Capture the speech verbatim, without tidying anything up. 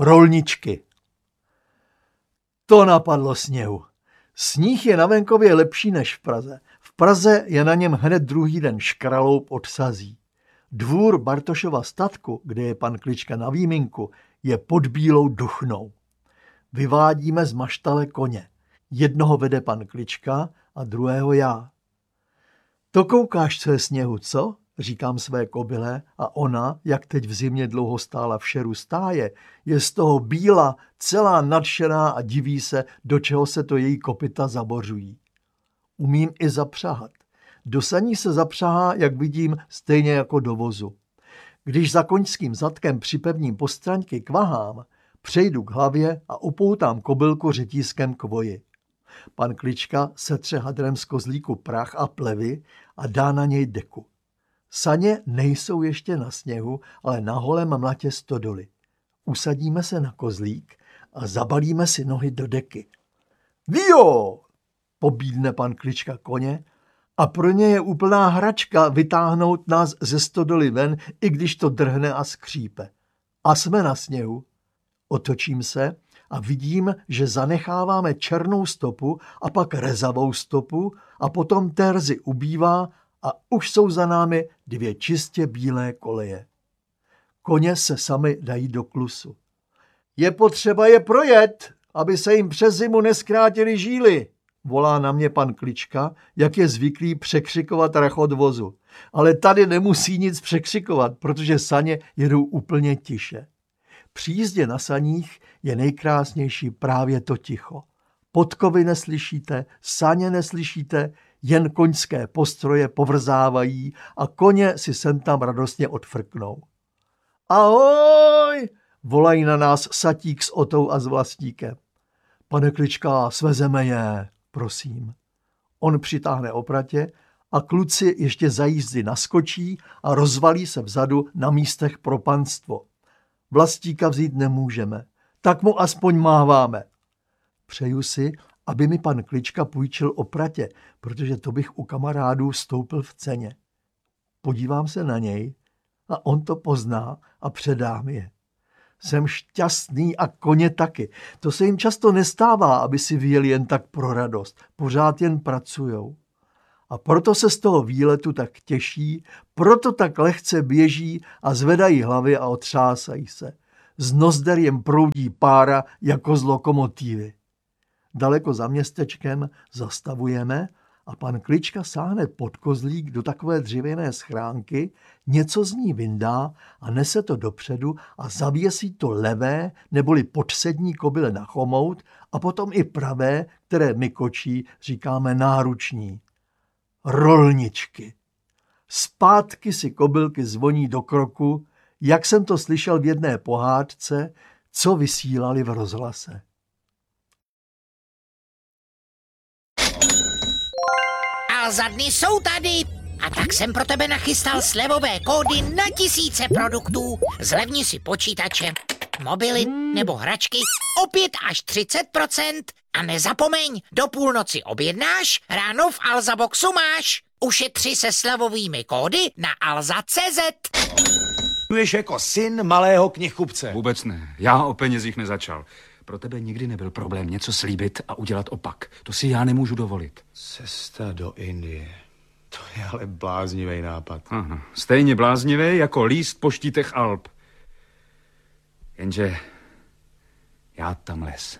Rolničky. To napadlo Sněhu. Sníh je na venkově lepší než v Praze. V Praze je na něm hned druhý den škraloup od sazí. Dvůr Bartošova statku, kde je pan Klička na výminku, je pod bílou duchnou. Vyvádíme z maštale koně. Jednoho vede pan Klička a druhého já. To koukáš, co je Sněhu, co? Říkám své kobyle a ona, jak teď v zimě dlouho stála v šeru stáje, je z toho bíla, celá nadšená a diví se, do čeho se to její kopyta zabořují. Umím i zapřahat. Do saní se zapřahá, jak vidím, stejně jako do vozu. Když za koňským zadkem připevním postraňky k vahám, přejdu k hlavě a upoutám kobylku řetízkem k voji. Pan Klička setře hadrem z kozlíku prach a plevy a dá na něj deku. Saně nejsou ještě na sněhu, ale na holém mlatě stodoly. Usadíme se na kozlík a zabalíme si nohy do deky. Vio! Pobídne pan Klička koně a pro ně je úplná hračka vytáhnout nás ze stodoly ven, i když to drhne a skřípe. A jsme na sněhu. Otočím se a vidím, že zanecháváme černou stopu a pak rezavou stopu a potom Terzy ubývá a už jsou za námi dvě čistě bílé koleje. Koně se sami dají do klusu. Je potřeba je projet, aby se jim přes zimu neskrátily žíly, volá na mě pan Klička, jak je zvyklý překřikovat rachot vozu. Ale tady nemusí nic překřikovat, protože saně jedou úplně tiše. Při jízdě na saních je nejkrásnější právě to ticho. Podkovy neslyšíte, saně neslyšíte, jen koňské postroje povrzávají a koně si sem tam radostně odfrknou. Ahoj, volají na nás Satík s Otou a s Vlastíkem. Pane Klička, svezeme je, prosím. On přitáhne opratě a kluci ještě za jízdy naskočí a rozvalí se vzadu na místech pro panstvo. Vlastíka vzít nemůžeme, tak mu aspoň máváme. Přeju si, aby mi pan Klička půjčil opratě, protože to bych u kamarádů stoupil v ceně. Podívám se na něj a on to pozná a předá mi je. Jsem šťastný a koně taky. To se jim často nestává, aby si vyjeli jen tak pro radost. Pořád jen pracujou. A proto se z toho výletu tak těší, proto tak lehce běží a zvedají hlavy a otřásají se. Z nozder jim proudí pára jako z lokomotivy. Daleko za městečkem zastavujeme a pan Klička sáhne pod kozlík do takové dřevěné schránky, něco z ní vyndá a nese to dopředu a zavěsí to levé neboli podsední kobyle na chomout a potom i pravé, které my kočí říkáme náruční. Rolničky. Zpátky si kobylky zvoní do kroku, jak jsem to slyšel v jedné pohádce, co vysílali v rozhlase. Alzadny jsou tady a tak jsem pro tebe nachystal slevové kódy na tisíce produktů. Zlevni si počítače, mobily nebo hračky o pět až třicet procent a nezapomeň, do půlnoci objednáš, ráno v Alzaboxu máš. Ušetři se slevovými kódy na alza tečka cé zet. Jsi jako syn malého knihkupce. Vůbec ne, já o penězích nezačal. Pro tebe nikdy nebyl problém něco slíbit a udělat opak. To si já nemůžu dovolit. Cesta do Indie. To je ale bláznivý nápad. Aha, stejně bláznivý jako líst po štítech Alp. Jenže já tam les.